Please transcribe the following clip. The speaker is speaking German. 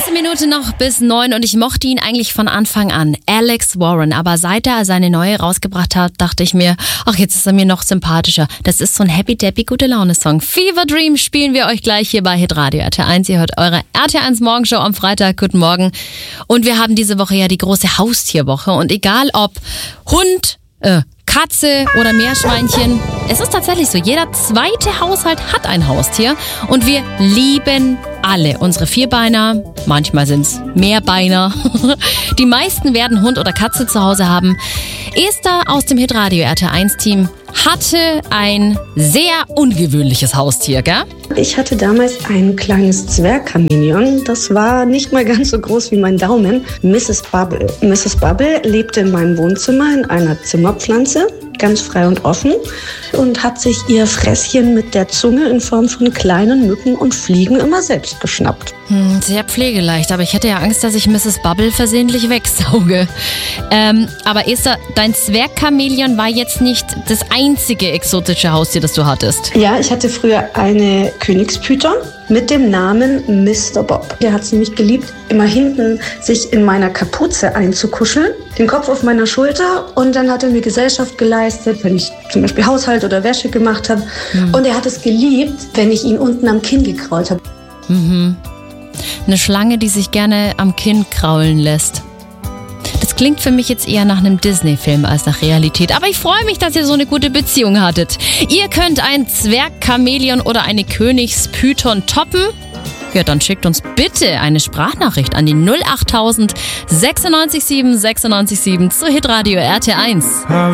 Minute noch bis 9 und ich mochte ihn eigentlich von Anfang an. Alex Warren. Aber seit er seine neue rausgebracht hat, dachte ich mir, ach, jetzt ist er mir noch sympathischer. Das ist so ein Happy-Deppy Gute-Laune-Song. Fever Dream spielen wir euch gleich hier bei Hitradio RT1. Ihr hört eure RT1 Morgenshow am Freitag. Guten Morgen. Und wir haben diese Woche ja die große Haustierwoche. Und egal ob Hund, Katze oder Meerschweinchen. Es ist tatsächlich so, jeder zweite Haushalt hat ein Haustier und wir lieben alle unsere Vierbeiner, manchmal sind es Mehrbeiner. Die meisten werden Hund oder Katze zu Hause haben. Esther aus dem Hitradio RT1-Team hatte ein sehr ungewöhnliches Haustier, gell? Ich hatte damals ein kleines Zwergchamäleon. Das war nicht mal ganz so groß wie mein Daumen. Mrs. Bubble. Mrs. Bubble lebte in meinem Wohnzimmer in einer Zimmerpflanze, ganz frei und offen, und hat sich ihr Fresschen mit der Zunge in Form von kleinen Mücken und Fliegen immer selbst geschnappt. Sehr pflegeleicht, aber ich hätte ja Angst, dass ich Mrs. Bubble versehentlich wegsauge. Aber Esther, dein Zwergchamäleon war jetzt nicht das einzige exotische Haustier, das du hattest. Ja, ich hatte früher eine Königspython mit dem Namen Mr. Bob. Der hat es nämlich geliebt, immer hinten sich in meiner Kapuze einzukuscheln, den Kopf auf meiner Schulter, und dann hat er mir Gesellschaft geleistet, wenn ich zum Beispiel Haushalt oder Wäsche gemacht habe. Und er hat es geliebt, wenn ich ihn unten am Kinn gekrault habe. Eine Schlange, die sich gerne am Kinn kraulen lässt. Das klingt für mich jetzt eher nach einem Disney-Film als nach Realität. Aber ich freue mich, dass ihr so eine gute Beziehung hattet. Ihr könnt ein Zwergchamäleon oder eine Königspython toppen. Ja, dann schickt uns bitte eine Sprachnachricht an die 08000 96 7 96 7 zu Hitradio RT1.